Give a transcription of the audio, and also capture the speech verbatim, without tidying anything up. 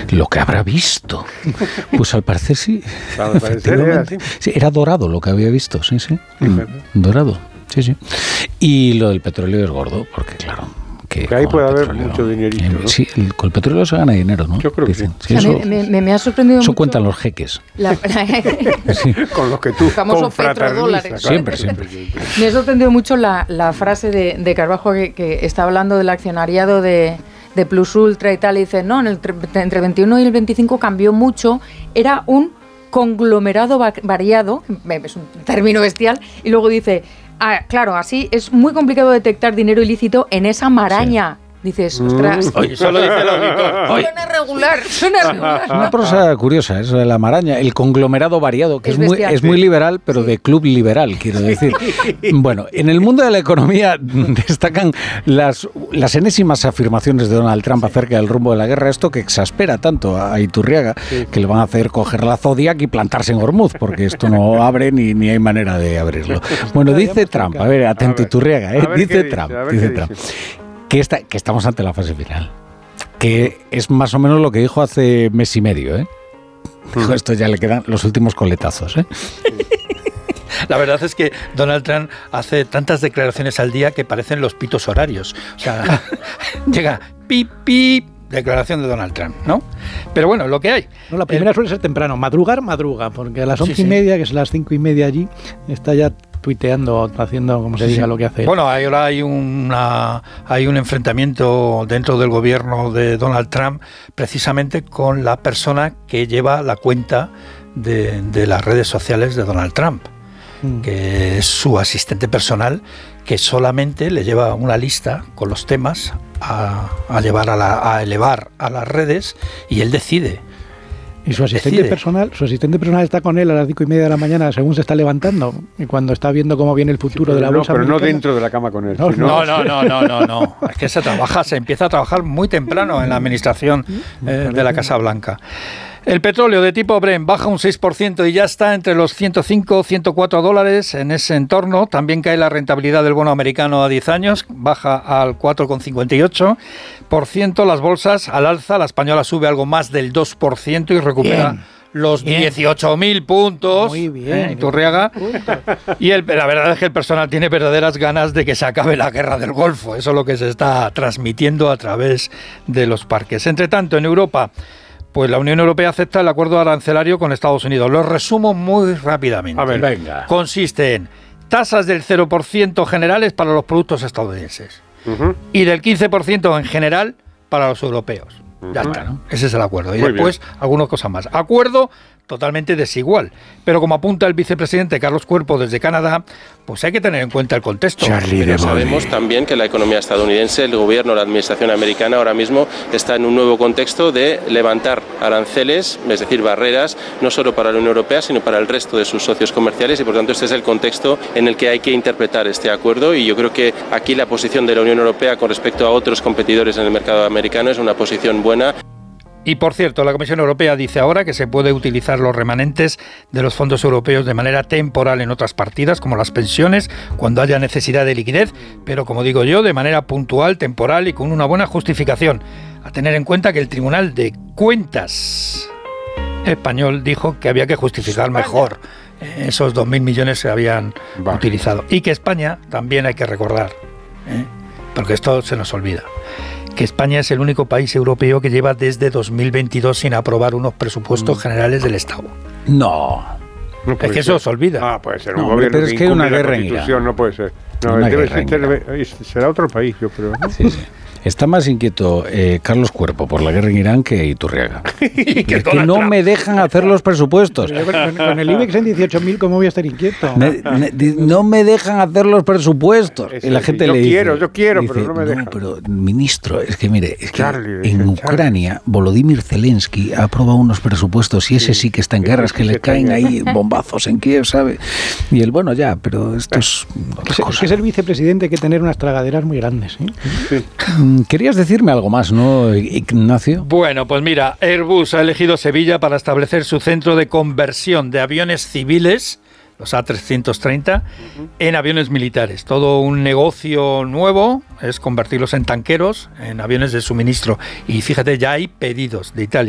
Lo que habrá visto. Pues al parecer sí. Al parecer era así. Sí, era dorado lo que había visto, sí, sí. Mm, dorado, sí, sí. Y lo del petróleo es gordo, porque claro... Que, que ahí puede haber petróleo, mucho dinerito, ¿no? Sí, el, con el petróleo se gana dinero, ¿no? Yo creo que Dicen. sí. Sí, O sea, eso, me, me, me ha sorprendido eso mucho cuentan los jeques. La, Sí. Con los que tú famoso confraternizas. petrodólares. Siempre, siempre. Me ha sorprendido mucho la, la frase de, de Carbajo que, que está hablando del accionariado de, de Plus Ultra y tal, y dice, no, en el, entre el veintiuno y el veinticinco cambió mucho, era un conglomerado va- variado, es un término bestial, y luego dice, ah, claro, así es muy complicado detectar dinero ilícito en esa maraña. Sí. Dices, ostras, Oye, eso lo dice el auditor. suena regular, suena regular. Una prosa curiosa, eso de la maraña, el conglomerado variado, que es, Es muy, es muy liberal, pero de club liberal, quiero decir. Bueno, en el mundo de la economía destacan las, las enésimas afirmaciones de Donald Trump acerca del rumbo de la guerra, esto que exaspera tanto a Iturriaga, que le van a hacer coger la Zodiac y plantarse en Hormuz, porque esto no abre ni, ni hay manera de abrirlo. Bueno, dice Trump, a ver, atento Iturriaga, ¿eh? dice Trump, dice Trump. Que, está, que estamos ante la fase final, que es más o menos lo que dijo hace mes y medio, ¿eh? Dijo, esto ya le quedan los últimos coletazos, ¿eh? La verdad es que Donald Trump hace tantas declaraciones al día que parecen los pitos horarios. O sea, llega pip, pip, declaración de Donald Trump, ¿no? Pero bueno, lo que hay. No, la primera El, suele ser temprano, madrugar, madruga, porque a las once sí, y sí. media, que es las cinco y media allí, está ya tuiteando, haciendo, como se diga, sí. lo que hace. Bueno, ahora hay, una, hay un enfrentamiento dentro del gobierno de Donald Trump precisamente con la persona que lleva la cuenta de, de las redes sociales de Donald Trump, mm. que es su asistente personal, que solamente le lleva una lista con los temas a, a, llevar a, la, a elevar a las redes y él decide. Y su asistente Decide. personal, su asistente personal está con él a las cinco y media de la mañana según se está levantando y cuando está viendo cómo viene el futuro sí, de la no, bolsa. Pero americana. no dentro de la cama con él. No, sino... no, no, no, no, no, no. Es que se trabaja, se empieza a trabajar muy temprano en la administración eh, de la Casa Blanca. El petróleo de tipo Brent baja un seis por ciento y ya está entre los ciento cinco, ciento cuatro dólares en ese entorno. También cae la rentabilidad del bono americano a diez años, baja al cuatro coma cincuenta y ocho por ciento. Las bolsas al alza, la española sube algo más del dos por ciento y recupera bien. Los dieciocho mil puntos. Muy bien. ¿eh? Iturriaga. Y el, la verdad es que el personal tiene verdaderas ganas de que se acabe la guerra del Golfo. Eso es lo que se está transmitiendo a través de los parques. Entre tanto, en Europa, pues la Unión Europea acepta el acuerdo arancelario con Estados Unidos. Lo resumo muy rápidamente. A ver, venga. Consiste en tasas del cero por ciento generales para los productos estadounidenses uh-huh. y del quince por ciento en general para los europeos. Ya está, ¿no? Ese es el acuerdo. Y Muy después, bien. algunas cosas más. Acuerdo totalmente desigual. Pero como apunta el vicepresidente Carlos Cuerpo desde Canadá, pues hay que tener en cuenta el contexto. Pero sabemos también que la economía estadounidense, el gobierno, la administración americana ahora mismo está en un nuevo contexto de levantar aranceles, es decir, barreras, no solo para la Unión Europea, sino para el resto de sus socios comerciales y por tanto este es el contexto en el que hay que interpretar este acuerdo y yo creo que aquí la posición de la Unión Europea con respecto a otros competidores en el mercado americano es una posición buena. Y por cierto, la Comisión Europea dice ahora que se puede utilizar los remanentes de los fondos europeos de manera temporal en otras partidas, como las pensiones, cuando haya necesidad de liquidez, pero como digo yo, de manera puntual, temporal y con una buena justificación. A tener en cuenta que el Tribunal de Cuentas español dijo que había que justificar mejor esos dos mil millones que se habían vale. utilizado. Y que España también hay que recordar, ¿eh? porque esto se nos olvida, que España es el único país europeo que lleva desde dos mil veintidós sin aprobar unos presupuestos mm. generales del Estado. No. no es que ser. Eso se olvida. Ah, puede ser un no, gobierno pero es que que hay una incumple guerra la Constitución, en no puede ser. No, una debe ser, será otro país, yo creo. ¿no? Sí, sí. Está más inquieto eh, Carlos Cuerpo por la guerra en Irán que Iturriaga. que, que no Trump. me dejan hacer los presupuestos. Yo con, con el IBEX en dieciocho mil, ¿cómo voy a estar inquieto? Me, me, no me dejan hacer los presupuestos. Es y la gente yo le dice... Yo quiero, yo quiero, dice, pero no me dejan. No, pero, ministro, es que mire, es que Charlie, en Charlie. Ucrania, Volodymyr Zelensky ha aprobado unos presupuestos y ese sí, sí que está en guerras, que, que le caen ahí bombazos en Kiev, ¿sabe? Y él, bueno, ya, pero esto es otra es, cosa. Es que ser vicepresidente hay que tener unas tragaderas muy grandes, ¿eh? Sí. ¿Querías decirme algo más, no, Ignacio? Bueno, pues mira, Airbus ha elegido Sevilla para establecer su centro de conversión de aviones civiles, los A trescientos treinta, uh-huh. en aviones militares. Todo un negocio nuevo es convertirlos en tanqueros, en aviones de suministro. Y fíjate, ya hay pedidos de Italia.